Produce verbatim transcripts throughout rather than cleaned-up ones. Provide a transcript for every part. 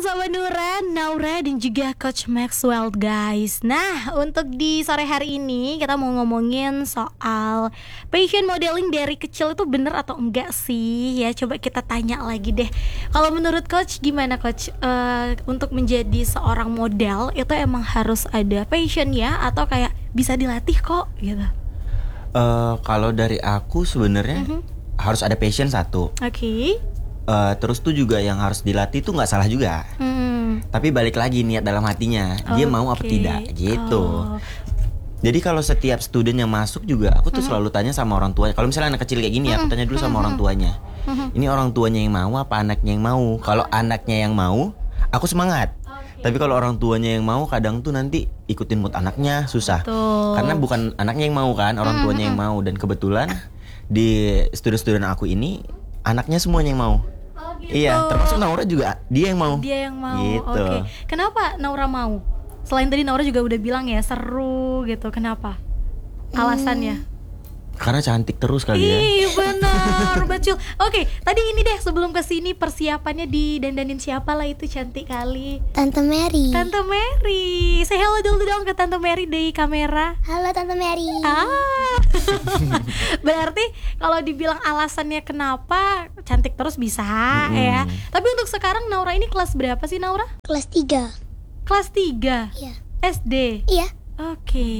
sama Nura, Naura dan juga Coach Maxwell guys. Nah untuk di sore hari ini kita mau ngomongin soal passion modeling dari kecil itu bener atau enggak sih. Ya coba kita tanya lagi deh. Kalau menurut Coach gimana Coach? Uh, untuk menjadi seorang model itu emang harus ada passion ya, atau kayak bisa dilatih kok gitu? Uh, kalau dari aku sebenarnya mm-hmm. harus ada passion satu. Oke. Okay. Uh, terus tuh juga yang harus dilatih tuh nggak salah juga. Hmm. Tapi balik lagi niat dalam hatinya, oh, dia mau apa okay. tidak gitu. Oh. Jadi kalau setiap student yang masuk juga aku tuh hmm. selalu tanya sama orang tuanya. Kalau misalnya anak kecil kayak gini, hmm. aku tanya dulu sama hmm. orang tuanya. Hmm. Ini orang tuanya yang mau apa anaknya yang mau? Kalau anaknya yang mau, aku semangat. Okay. Tapi kalau orang tuanya yang mau, kadang tuh nanti ikutin mood anaknya susah. Tuh. Karena bukan anaknya yang mau kan, orang tuanya hmm. yang mau. Dan kebetulan di student-student aku ini anaknya semuanya yang mau. Gitu. Iya, termasuk Naura juga dia yang mau. Dia yang mau. Gitu. Oke. Okay. Kenapa Naura mau? Selain tadi Naura juga udah bilang ya seru gitu. Kenapa? Alasannya? Hmm. Karena cantik terus kali ya. Ih, benar, betul. Oke, tadi ini deh sebelum kesini persiapannya didandanin siapa lah itu cantik kali. Tante Mary. Tante Mary. Say hello dulu dong ke Tante Mary dari kamera. Halo Tante Mary. Ah. Berarti kalau dibilang alasannya kenapa cantik terus bisa hmm. ya. Tapi untuk sekarang Naura ini kelas berapa sih Naura? Kelas tiga. Kelas tiga? Iya. S D? Iya. Oke,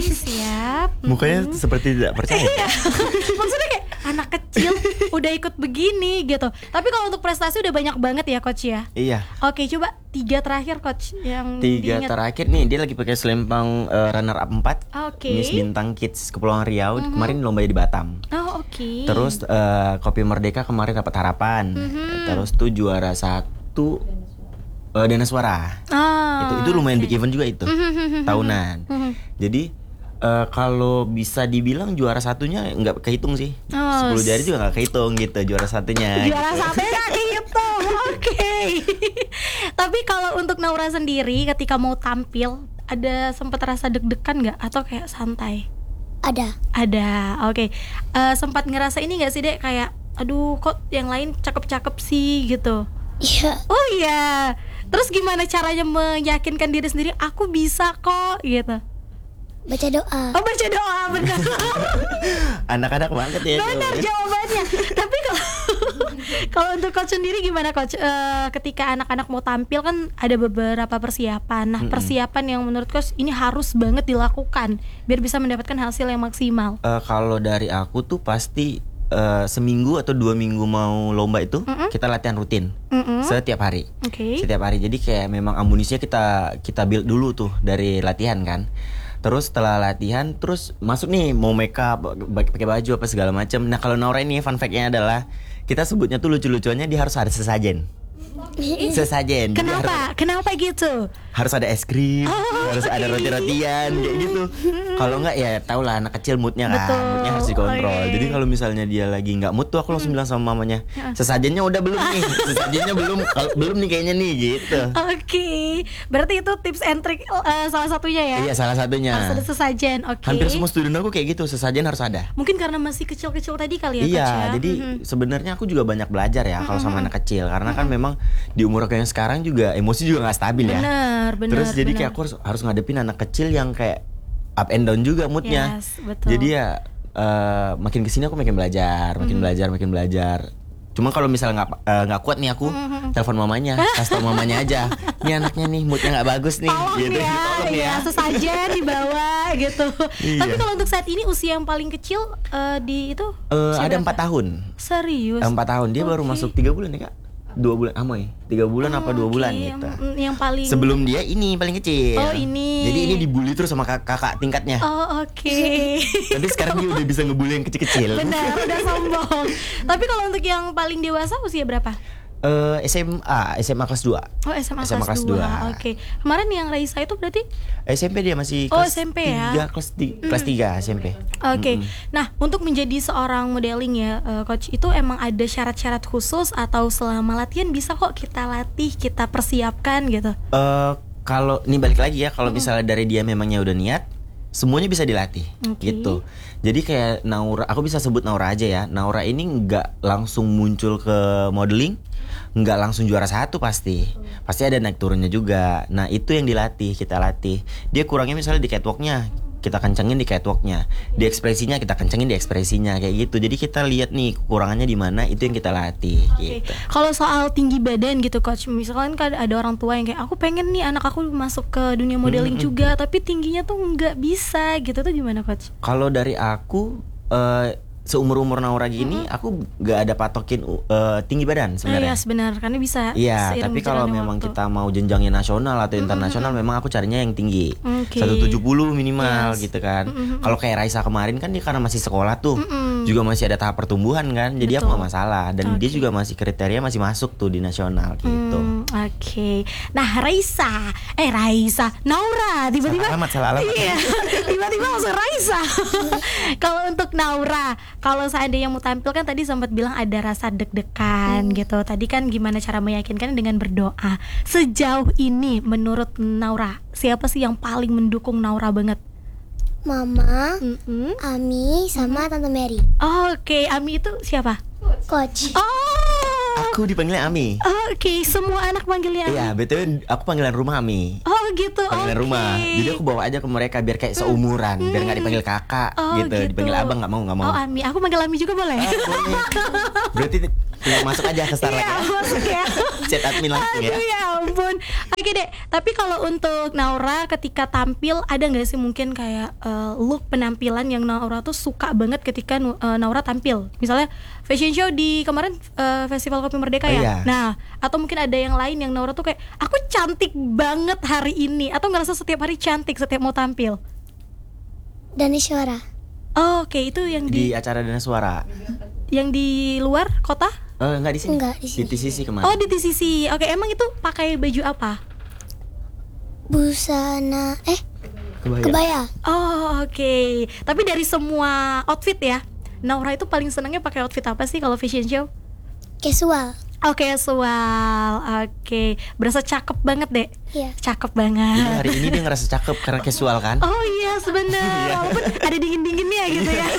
siap. Mukanya hmm. seperti tidak percaya. Maksudnya kayak anak kecil udah ikut begini gitu. Tapi kalau untuk prestasi udah banyak banget ya Coach ya. Iya. Oke, coba tiga terakhir Coach yang Tiga diingat. terakhir nih, dia lagi pakai selempang uh, runner up empat. Oke. Miss Bintang Kids Kepulauan Riau. Mm-hmm. Kemarin lomba di Batam. Oh oke. Okay. Terus uh, Kopi Merdeka kemarin dapat harapan. Mm-hmm. Terus tuh juara satu uh, Dana Suara. Oh, itu itu lumayan okay. big event juga itu. Mm-hmm. Tahunan. Mm-hmm. Jadi uh, kalau bisa dibilang juara satunya nggak kehitung sih. Oh, sepuluh jari juga nggak kehitung gitu juara satunya. Juara gitu. satunya nggak kehitung. Oke. Okay. Tapi kalau untuk Naura sendiri ketika mau tampil ada sempat rasa deg-degan nggak atau kayak santai? Ada. Ada. Oke. Okay. Uh, sempat ngerasa ini nggak sih Dek kayak aduh kok yang lain cakep-cakep sih gitu. Iya. Oh iya. Terus gimana caranya meyakinkan diri sendiri aku bisa kok gitu? Baca doa. Oh baca doa, benar. Anak-anak banget ya. Benar jawabannya. Tapi kalau kalau untuk Coach sendiri gimana Coach? Uh, ketika anak-anak mau tampil kan ada beberapa persiapan. Nah persiapan yang menurut Coach ini harus banget dilakukan biar bisa mendapatkan hasil yang maksimal. Uh, kalau dari aku tuh pasti Uh, seminggu atau dua minggu mau lomba itu mm-mm. kita latihan rutin mm-mm. setiap hari, okay. setiap hari. Jadi kayak memang amunisinya kita kita build dulu tuh dari latihan kan. Terus setelah latihan terus masuk nih mau make up, pakai baju apa segala macam. Nah kalau Naura ini fun fact-nya adalah kita sebutnya tuh lucu-lucuannya dia harus ada sesajen. Sesajen. Kenapa? Harus, Kenapa gitu? Harus ada es krim, oh, harus okay. ada roti-rotian kayak gitu. Kalau enggak ya tau lah anak kecil moodnya kan, Betul. moodnya harus dikontrol. Okay. Jadi kalau misalnya dia lagi nggak mood tuh aku langsung bilang sama mamanya, sesajennya udah belum nih, sesajennya belum, kalau belum nih kayaknya nih gitu. Oke, okay. Berarti itu tips and trick uh, salah satunya ya? Iya salah satunya. Harus ada sesajen, oke. Okay. Hampir semua student aku kayak gitu, sesajen harus ada. Mungkin karena masih kecil-kecil tadi kali ya. Iya, Coach, ya? jadi mm-hmm. sebenarnya aku juga banyak belajar ya mm-hmm. kalau sama anak kecil, karena mm-hmm. kan memang di umur aku yang sekarang juga emosi juga nggak stabil ya. Benar, benar. Terus jadi bener. kayak aku harus harus ngadepin anak kecil yang kayak up and down juga moodnya. Yes, betul. Jadi ya uh, makin kesini aku makin belajar, makin mm-hmm. belajar, makin belajar. Cuma kalau misalnya nggak nggak uh, kuat nih aku mm-hmm. telepon mamanya, kasih tau mamanya aja. Nih anaknya nih moodnya nggak bagus nih. Tolong gitu. ya, Tolong ya, sesajen dibawa gitu. Iya. Tapi kalau untuk saat ini usia yang paling kecil uh, di itu uh, ada empat tahun. Serius? Empat tahun dia okay. baru masuk tiga bulan ya kak. Dua bulan amoy tiga bulan oh, apa dua okay. bulan gitu. Yang, yang paling sebelum dia ini paling kecil. Oh ini. Jadi ini dibully terus sama kakak, kakak tingkatnya. Oh oke. Okay. Tapi sekarang dia udah bisa ngebully yang kecil-kecil. Benar, udah sombong. Tapi kalau untuk yang paling dewasa usia berapa? Uh, S M A, S M A kelas dua. Oh S M A, S M A kelas dua. Oke. Okay. Kemarin yang Raisa itu berarti S M P dia masih oh, kelas S M P ya. tiga, kelas tiga, mm. kelas tiga S M P. Oke. Okay. Mm-mm. Nah, untuk menjadi seorang modeling ya, uh, Coach, itu emang ada syarat-syarat khusus atau selama latihan bisa kok kita latih, kita persiapkan gitu? Uh, kalau ini balik lagi ya, kalau mm-hmm. misalnya dari dia memangnya udah niat, semuanya bisa dilatih, Okay. gitu. Jadi kayak Naura, aku bisa sebut Naura aja ya. Naura ini nggak langsung muncul ke modeling, nggak langsung juara satu pasti. Pasti ada naik turunnya juga. Nah itu yang dilatih, kita latih. Dia kurangnya misalnya di catwalknya, kita kencengin di catwalknya. Di ekspresinya kita kencengin di ekspresinya, kayak gitu. Jadi kita lihat nih kekurangannya di mana, itu yang kita latih. Okay. Gitu. Kalau soal tinggi badan gitu coach, misalkan kan ada orang tua yang kayak aku pengen nih anak aku masuk ke dunia modeling Hmm. juga, tapi tingginya tuh nggak bisa gitu, tuh gimana coach? Kalau dari aku eh, seumur-umur Naura gini, Mm-hmm. aku nggak ada patokin uh, tinggi badan Oh iya sebenarnya. sebenar, karena bisa. Iya, seiring tapi kalau berjalannya memang waktu. kita mau jenjangnya nasional atau internasional, memang aku carinya yang tinggi, Oke. seratus tujuh puluh minimal Yes. gitu kan. Mm-mm. Kalau kayak Raisa kemarin kan dia karena masih sekolah tuh, Mm-mm. juga masih ada tahap pertumbuhan kan, jadi aku Betul. nggak masalah. Dan dia Oke. juga masih kriteria masih masuk tuh di nasional gitu. Hmm, Oke. Nah Raisa, eh Raisa, Naura, tiba-tiba. Salah alamat, salah alamat. Iya, tiba-tiba langsung Raisa. Kalau untuk Naura, kalau seandainya mau tampil kan tadi sempat bilang ada rasa deg-degan gitu. Tadi kan gimana cara meyakinkan dengan berdoa. Sejauh ini menurut Naura, siapa sih yang paling mendukung Naura banget? Mama, Mm-mm. Ami, sama Tante Mary. Oke, Ami itu siapa? Coach. Oh, Aku dipanggilnya Ami. oke, semua anak panggilnya Ami. Iya, betul. Aku panggilan rumah Ami. Oh gitu, Panggilan oke. rumah. Jadi aku bawa aja ke mereka biar kayak seumuran, biar nggak dipanggil kakak Oh, gitu. Dipanggil abang nggak mau, nggak mau. Oh Ami, aku panggil Ami juga boleh? Ah, boleh. Berarti tinggal masuk aja ke Starlight Iya, ya. masuk ya. Chat admin langsung ya. Aduh ya ampun. Oke deh, tapi kalau untuk Naura ketika tampil ada nggak sih mungkin kayak eh, look penampilan yang Naura tuh suka banget ketika eh, Naura tampil? Misalnya fashion show di kemarin eh, Festival Kopi Merdeka Oh, ya. iya. Nah, atau mungkin ada yang lain yang Naura tuh kayak aku cantik banget hari ini, atau ngerasa setiap hari cantik setiap mau tampil. Dan Iswara. Oh, oke, itu yang Di di acara Dana Suara. yang di luar kota? Eh enggak di sini. Enggak, di sini. Di T C C kemarin. Oh, di T C C. Oke, emang itu pakai baju apa? Busana, eh Kebaya. kebaya. Oh oke, tapi dari semua outfit ya, Naura itu paling senangnya pakai outfit apa sih kalau fashion show? Casual. Oke, casual, oke, berasa cakep banget deh, Iya. cakep Jadi banget. hari ini dia ngerasa cakep karena casual kan? Oh iya sebenarnya, walaupun ada dingin-dinginnya gitu ya.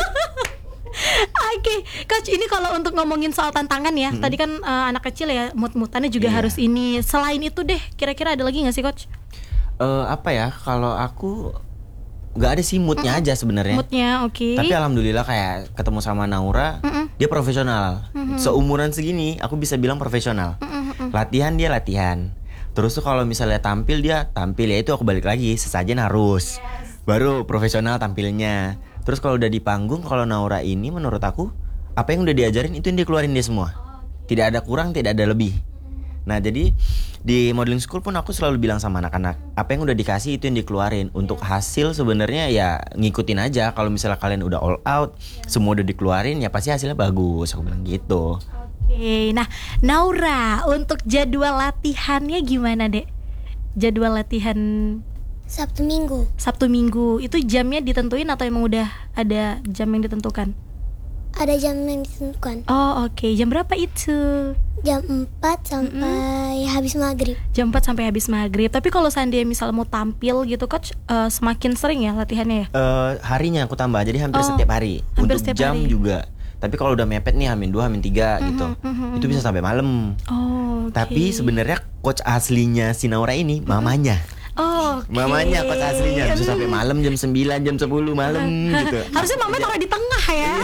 Oke, coach, ini kalau untuk ngomongin soal tantangan ya, tadi kan eh, anak kecil ya, mood-moodannya juga Iya. harus ini. Selain itu deh, kira-kira ada lagi nggak sih coach? Eh apa ya? Kalau aku nggak ada sih moodnya aja sebenarnya. Moodnya, oke. Tapi alhamdulillah kayak ketemu sama Naura, Mm-mm. dia profesional. Seumuran segini, aku bisa bilang profesional. Mm-mm. Latihan dia latihan. Terus tuh kalau misalnya tampil dia tampil, ya itu aku balik lagi sesajen harus. Baru profesional tampilnya. Terus kalau udah di panggung, kalau Naura ini menurut aku apa yang udah diajarin itu yang dia keluarin dia semua. Tidak ada kurang, tidak ada lebih. Nah jadi di modeling school pun aku selalu bilang sama anak-anak, apa yang udah dikasih itu yang dikeluarin. Untuk hasil sebenarnya ya ngikutin aja. Kalau misalnya kalian udah all out, semua udah dikeluarin, ya pasti hasilnya bagus. Aku bilang gitu. Oke, nah Naura, untuk jadwal latihannya gimana dek? Jadwal latihan Sabtu Minggu. Sabtu Minggu, itu jamnya ditentuin atau emang udah ada jam yang ditentukan? Ada jam yang ditentukan. Oh oke, jam berapa itu? Jam empat sampai habis maghrib. Jam empat sampai habis maghrib. Tapi kalau seandainya misal mau tampil gitu coach, eh, semakin sering ya latihannya ya? Eh harinya aku tambah, jadi hampir Oh, setiap hari. hampir Untuk setiap jam hari. juga. Tapi kalau udah mepet nih hamin dua, hamin tiga gitu, mhm, itu bisa sampai malam. Oh oke. Tapi sebenarnya coach aslinya si Naura ini mamanya. Oh, oke. Mamanya coach aslinya bisa sampai malam jam sembilan, jam sepuluh malam gitu. Harusnya mama taruh di tengah ya.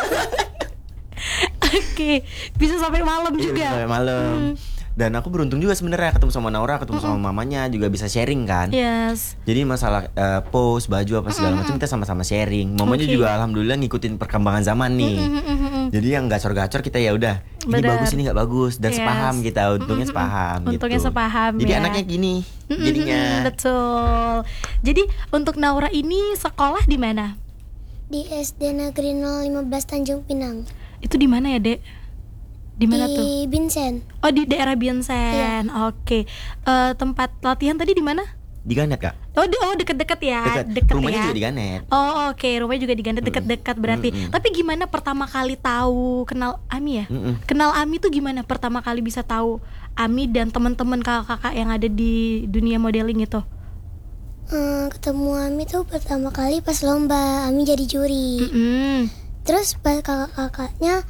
Oke, bisa sampai malam Iya, juga. bisa sampai malam. Dan aku beruntung juga sebenarnya ketemu sama Naura, ketemu sama mamanya, juga bisa sharing kan. Yes. Jadi masalah eh, pose, baju apa segala macam kita sama-sama sharing. Mamanya Oke. juga alhamdulillah ngikutin perkembangan zaman nih. Jadi yang gacor-gacor kita ya udah, ini Benar. bagus ini nggak bagus, dan Yes. sepaham kita, untungnya sepaham. Untungnya gitu. sepaham Jadi ya. anaknya gini, Mm-mm, jadinya. betul. Jadi untuk Naura ini sekolah di mana? Di S D Negeri nol lima belas Tanjung Pinang. Itu di mana ya, Dek? Di mana di tuh? Binsen. Oh, di daerah Biensen. Oke. Eh, tempat latihan tadi di mana? Di Ganet kak. Oh, de- oh deket-deket ya. Dekat. Deket Rumahnya ya. juga di Ganet. Oh, oke. Rumahnya juga di Ganet, deket-deket berarti. Mm-mm. Tapi gimana pertama kali tahu kenal Ami ya? Mm-mm. Kenal Ami tuh gimana pertama kali bisa tahu Ami dan teman-teman kakak-kakak yang ada di dunia modeling itu? eh, ketemu Ami tuh pertama kali pas lomba, Ami jadi juri. Mm-mm. Terus pas kakak-kakaknya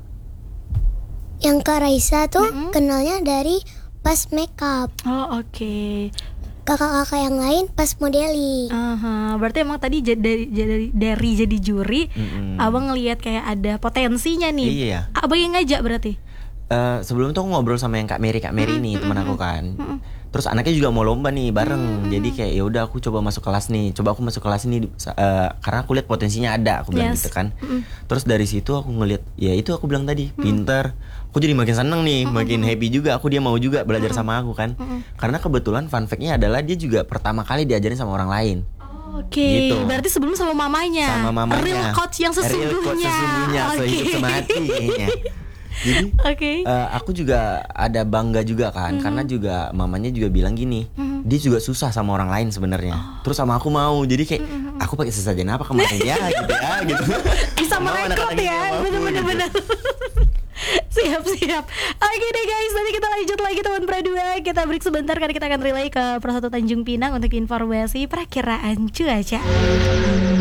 yang Kak Raisa tuh Mm-mm. kenalnya dari pas makeup. Oh oke. Kakak-kakak yang lain pas modeling. Aha, berarti emang tadi j- dari, dari dari jadi juri, Mm-mm. abang ngelihat kayak ada potensinya nih. Iya. Abang yang ngajak berarti. Eh, sebelum itu aku ngobrol sama yang Kak Mary, Kak Mary nih teman aku kan. Terus anaknya juga mau lomba nih bareng. Jadi kayak ya udah aku coba masuk kelas nih. Coba aku masuk kelas nih eh, karena aku lihat potensinya ada, aku bilang Yes. gitu kan. Terus dari situ aku ngelihat ya itu aku bilang tadi, pinter. Aku jadi makin seneng nih, makin happy juga. Aku dia mau juga belajar sama aku kan. Karena kebetulan fun fact-nya adalah dia juga pertama kali diajarin sama orang lain. Oke, Gitu. berarti sebelum sama mamanya. Sama mamanya. Real coach yang sesungguhnya. Real coach sesungguhnya, Oke. sehidup semati kayaknya. Jadi Oke. eh, aku juga ada bangga juga kan, karena juga mamanya juga bilang gini, dia juga susah sama orang lain sebenarnya. Terus sama aku mau, jadi kayak aku pakai sesajen apa kemarin ya, gitu ya, gitu. Bisa Mau merekrut anak-anak ini ya, sama aku, bener-bener gitu. bener. Siap siap. Oke deh guys, nanti kita lanjut lagi teman Pradua. Kita break sebentar karena kita akan relay ke Persatu Tanjung Pinang untuk informasi perakiraan cuaca.